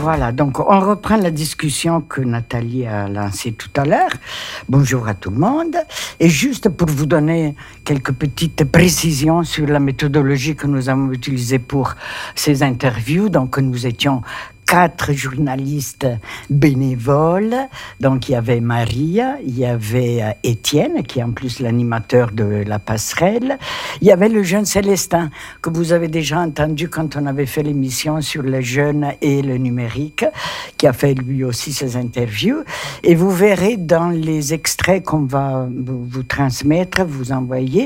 Voilà, donc on reprend la discussion que Nathalie a lancée tout à l'heure. Bonjour à tout le monde. Et juste pour vous donner quelques petites précisions sur la méthodologie que nous avons utilisée pour ces interviews, donc nous étions 4 journalistes bénévoles. Donc, il y avait Maria, il y avait Étienne, qui est en plus l'animateur de La Passerelle. Il y avait le jeune Célestin, que vous avez déjà entendu quand on avait fait l'émission sur les jeunes et le numérique, qui a fait lui aussi ses interviews. Et vous verrez dans les extraits qu'on va vous transmettre, vous envoyer,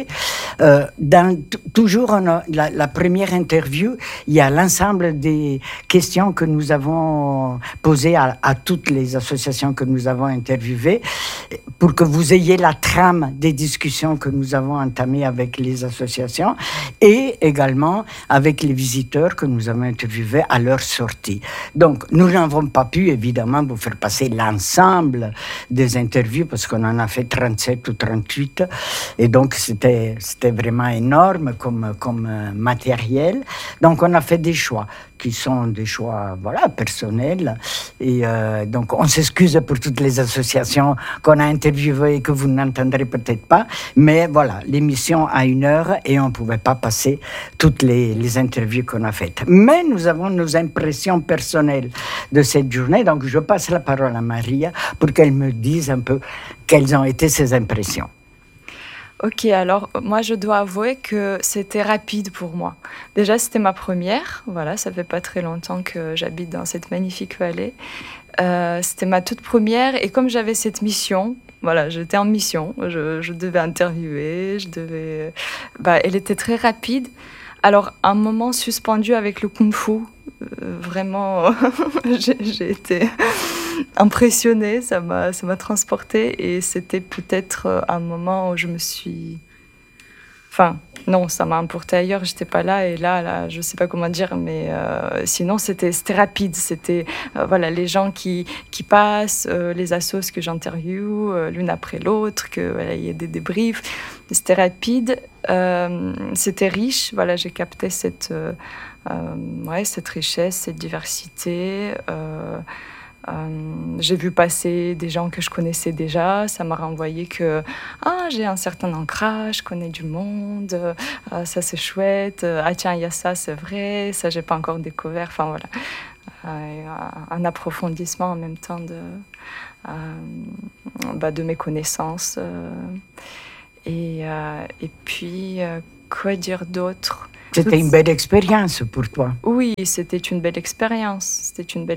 toujours la première interview, il y a l'ensemble des questions que nous avons posées à toutes les associations que nous avons interviewées pour que vous ayez la trame des discussions que nous avons entamées avec les associations et également avec les visiteurs que nous avons interviewés à leur sortie. Donc, nous n'avons pas pu, évidemment, vous faire passer l'ensemble des interviews parce qu'on en a fait 37 ou 38 et donc c'était vraiment énorme comme matériel. Donc, on a fait des choix qui sont des choix personnels. Et donc, on s'excuse pour toutes les associations qu'on a interviewées et que vous n'entendrez peut-être pas. Mais voilà, l'émission a 1 heure et on ne pouvait pas passer toutes les interviews qu'on a faites. Mais nous avons nos impressions personnelles de cette journée. Donc, je passe la parole à Maria pour qu'elle me dise un peu quelles ont été ses impressions. Ok, alors moi je dois avouer que c'était rapide pour moi. Déjà c'était ma première, voilà, ça fait pas très longtemps que j'habite dans cette magnifique vallée. C'était ma toute première et comme j'avais cette mission, voilà, j'étais en mission, je devais interviewer, elle était très rapide. Alors un moment suspendu avec le kung-fu, vraiment j'ai été impressionnée, ça m'a transportée et c'était peut-être un moment où je me suis... Enfin, non, ça m'a emportée ailleurs, j'étais pas là et là je sais pas comment dire, mais sinon c'était rapide, c'était les gens qui passent, les assos que j'interviewe l'une après l'autre, il y a des débriefs, c'était rapide, c'était riche, j'ai capté cette richesse, cette diversité. J'ai vu passer des gens que je connaissais déjà, ça m'a renvoyé que j'ai un certain ancrage, je connais du monde, ça c'est chouette, tiens il y a ça c'est vrai, ça j'ai pas encore découvert, enfin voilà, un approfondissement en même temps de mes connaissances et puis quoi dire d'autre? C'était une belle expérience pour toi. Oui, c'était une belle expérience.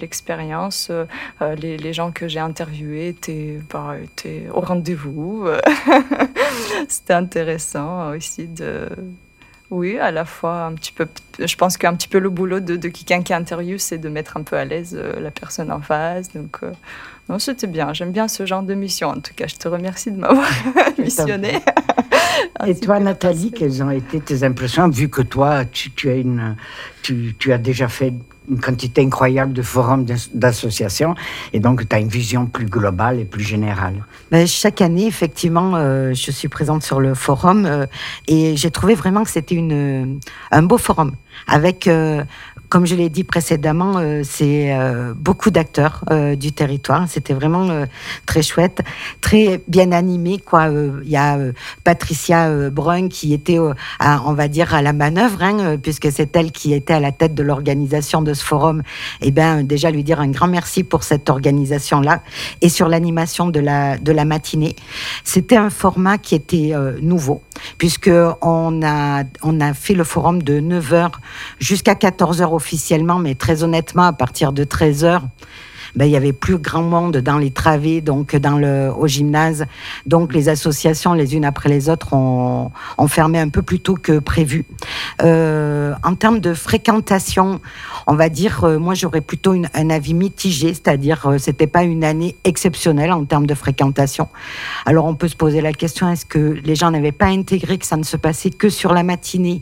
Les gens que j'ai interviewés étaient au rendez-vous. C'était intéressant aussi Oui, à la fois un petit peu... Je pense qu'un petit peu le boulot de quelqu'un qui interviewe, c'est de mettre un peu à l'aise la personne en face. Donc, non, c'était bien. J'aime bien ce genre de mission. En tout cas, je te remercie de m'avoir missionné. Et toi, Nathalie, quelles ont été tes impressions, vu que toi, tu as déjà fait une quantité incroyable de forums d'associations, et donc tu as une vision plus globale et plus générale? Chaque année, effectivement, je suis présente sur le forum, et j'ai trouvé vraiment que c'était un beau forum, avec... comme je l'ai dit précédemment, c'est beaucoup d'acteurs du territoire. C'était vraiment très chouette, très bien animé, quoi. Il y a Patricia Brun qui était, on va dire, à la manœuvre, puisque c'est elle qui était à la tête de l'organisation de ce forum. Et déjà lui dire un grand merci pour cette organisation-là et sur l'animation de la matinée. C'était un format qui était nouveau, puisque on a fait le forum de 9h jusqu'à 14h officiellement, mais très honnêtement, à partir de 13h, il y avait plus grand monde dans les travées, donc au gymnase. Donc les associations, les unes après les autres, ont fermé un peu plus tôt que prévu. En termes de fréquentation, on va dire, moi j'aurais plutôt un avis mitigé, c'est-à-dire c'était pas une année exceptionnelle en termes de fréquentation. Alors on peut se poser la question, est-ce que les gens n'avaient pas intégré que ça ne se passait que sur la matinée,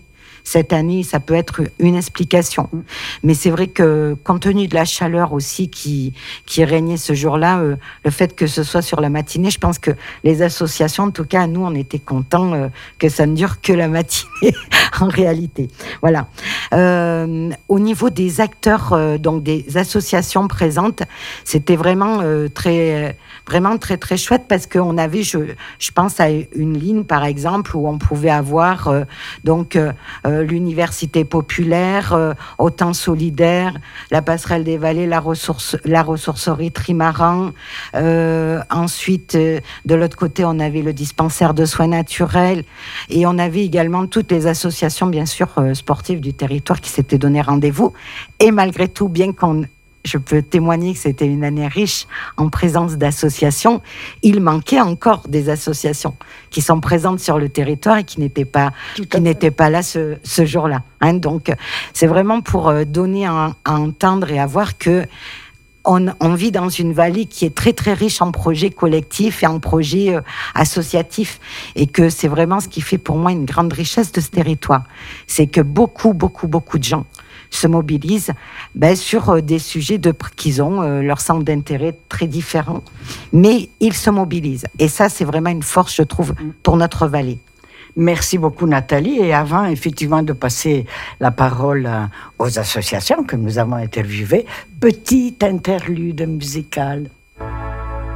cette année, ça peut être une explication. Mais c'est vrai que, compte tenu de la chaleur aussi qui régnait ce jour-là, le fait que ce soit sur la matinée, je pense que les associations, en tout cas, nous, on était contents que ça ne dure que la matinée, en réalité. Voilà. Au niveau des acteurs, donc des associations présentes, c'était vraiment très chouette parce qu'on avait, je pense à une ligne, par exemple, où on pouvait avoir l'université populaire, Autant solidaire, la passerelle des vallées, la ressourcerie Trimaran. Ensuite, de l'autre côté, on avait le dispensaire de soins naturels et on avait également toutes les associations, bien sûr, sportives du territoire qui s'étaient donné rendez-vous. Et malgré tout, je peux témoigner que c'était une année riche en présence d'associations. Il manquait encore des associations qui sont présentes sur le territoire et qui n'étaient pas là ce jour-là. Hein. Donc, c'est vraiment pour donner à entendre et à voir que on vit dans une vallée qui est très très riche en projets collectifs et en projets associatifs, et que c'est vraiment ce qui fait pour moi une grande richesse de ce territoire. C'est que beaucoup de gens se mobilisent sur des sujets qu'ils ont leur centre d'intérêt très différents, mais ils se mobilisent. Et ça, c'est vraiment une force, je trouve, pour notre vallée. Merci beaucoup, Nathalie. Et avant, effectivement, de passer la parole aux associations que nous avons interviewées, petite interlude musicale.